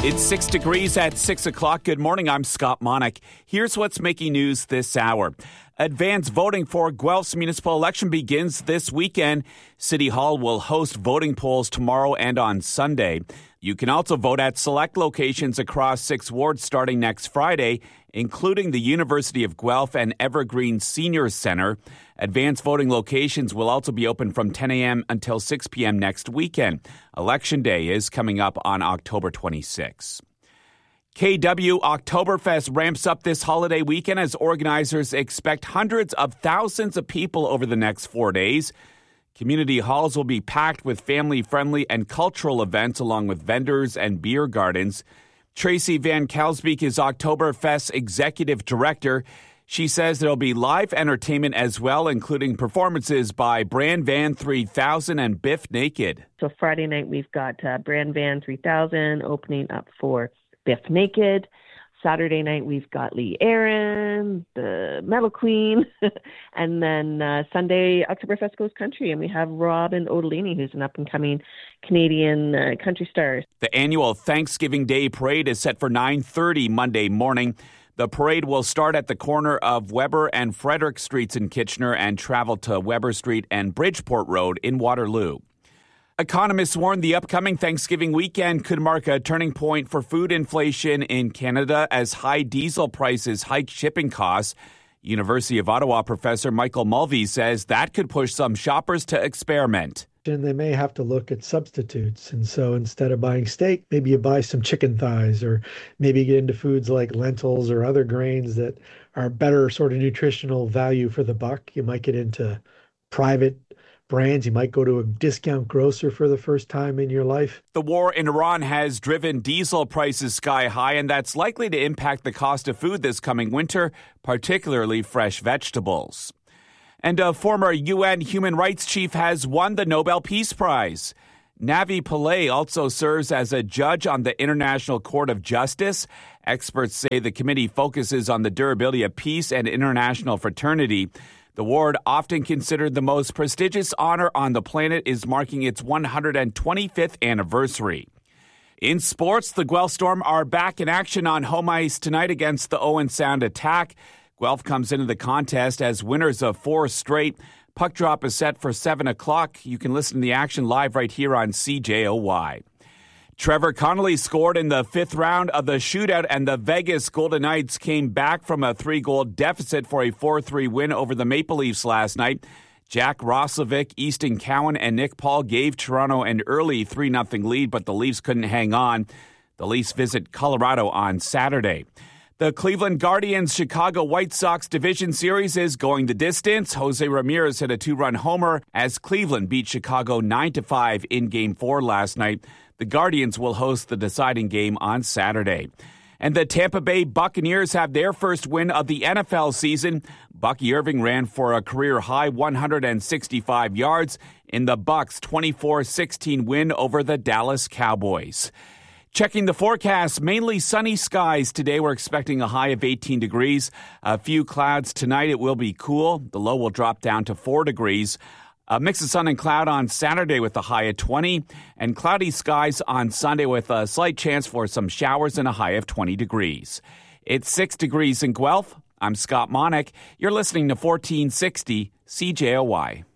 It's 6 degrees at 6 o'clock. Good morning. I'm Scott Monick. Here's what's making news this hour. Advance voting for Guelph's municipal election begins this weekend. City Hall will host voting polls tomorrow and on Sunday. You can also vote at select locations across 6 wards starting next Friday, including the University of Guelph and Evergreen Senior Center. Advance voting locations will also be open from 10 a.m. until 6 p.m. next weekend. Election Day is coming up on October 26. KW Oktoberfest ramps up this holiday weekend as organizers expect hundreds of thousands of people over the next 4 days. Community halls will be packed with family-friendly and cultural events along with vendors and beer gardens. Tracy Van Kelsbeek is Oktoberfest's executive director. She says there'll be live entertainment as well, including performances by Brand Van 3000 and Biff Naked. So Friday night we've got Brand Van 3000 opening up for Biff Naked. Saturday night we've got Lee Aaron, the Metal Queen, and then Sunday Oktoberfest goes country, and we have Robin Odellini, who's an up-and-coming Canadian country star. The annual Thanksgiving Day Parade is set for 9:30 Monday morning. The parade will start at the corner of Weber and Frederick Streets in Kitchener and travel to Weber Street and Bridgeport Road in Waterloo. Economists warn the upcoming Thanksgiving weekend could mark a turning point for food inflation in Canada as high diesel prices hike shipping costs. University of Ottawa professor Michael Mulvey says that could push some shoppers to experiment. And they may have to look at substitutes. And so instead of buying steak, maybe you buy some chicken thighs, or maybe get into foods like lentils or other grains that are better sort of nutritional value for the buck. You might get into private brands. You might go to a discount grocer for the first time in your life. The war in Iran has driven diesel prices sky high, and that's likely to impact the cost of food this coming winter, particularly fresh vegetables. And a former UN human rights chief has won the Nobel Peace Prize. Navi Pillay also serves as a judge on the International Court of Justice. Experts say the committee focuses on the durability of peace and international fraternity. The award, often considered the most prestigious honor on the planet, is marking its 125th anniversary. In sports, the Guelph Storm are back in action on home ice tonight against the Owen Sound Attack. Guelph comes into the contest as winners of 4 straight. Puck drop is set for 7 o'clock. You can listen to the action live right here on CJOY. Trevor Connolly scored in the 5th round of the shootout, and the Vegas Golden Knights came back from a 3-goal deficit for a 4-3 win over the Maple Leafs last night. Jack Roslovic, Easton Cowan, and Nick Paul gave Toronto an early 3-0 lead, but the Leafs couldn't hang on. The Leafs visit Colorado on Saturday. The Cleveland Guardians-Chicago White Sox Division Series is going the distance. Jose Ramirez hit a 2-run homer as Cleveland beat Chicago 9-5 in Game 4 last night. The Guardians will host the deciding game on Saturday. And the Tampa Bay Buccaneers have their first win of the NFL season. Bucky Irving ran for a career-high 165 yards in the Bucs' 24-16 win over the Dallas Cowboys. Checking the forecast, mainly sunny skies today. We're expecting a high of 18 degrees. A few clouds tonight. It will be cool. The low will drop down to 4 degrees. A mix of sun and cloud on Saturday with a high of 20. And cloudy skies on Sunday with a slight chance for some showers and a high of 20 degrees. It's 6 degrees in Guelph. I'm Scott Monick. You're listening to 1460 CJOY.